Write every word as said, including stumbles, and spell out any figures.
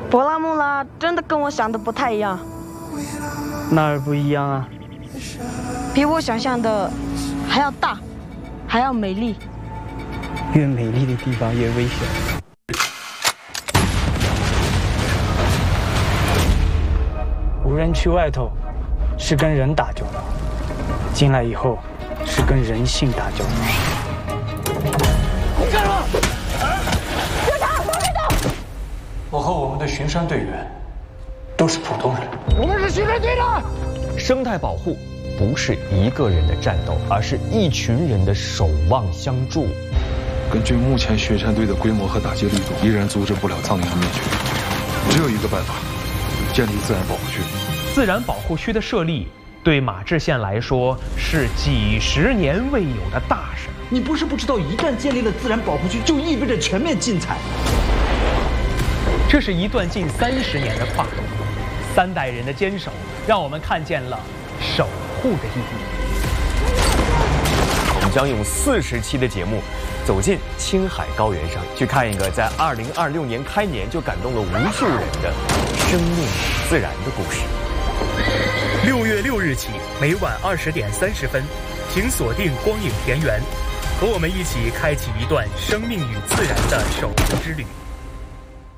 博拉穆拉真的跟我想的不太一样。 哪儿不一样啊？ 比我想象的还要大，还要美丽。 越美丽的地方越危险。无人区外头是跟人打交道，进来以后是跟人性打交道。 你干什么？ 别打！往外走！ 我和我们的巡山队员都是普通人。 我们是巡山队的。 生态保护不是一个人的战斗，而是一群人的守望相助。 根据目前巡山队的规模和打击力度，依然阻止不了藏羚羊灭绝。只有一个办法，建立自然保护区。 自然保护区的设立，对马志县来说是几十年未有的大事。 你不是不知道，一旦建立了自然保护区，就意味着全面禁采。 这是一段近三十年的跨度，三代人的坚守，让我们看见了守护的意义。 我们将用四十期的节目，走进青海高原上，去看一个在二零二六年开年就感动了无数人的生命与自然的故事。 六月六日起，每晚二十点三十分，请锁定光影田园，和我们一起开启一段生命与自然的守护之旅。